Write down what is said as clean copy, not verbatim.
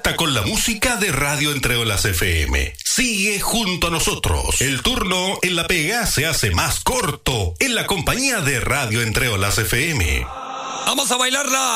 Está con la música de Radio Entre Olas FM. Sigue junto a nosotros. El turno en la pega se hace más corto en la compañía de Radio Entre Olas FM. Vamos a bailarla.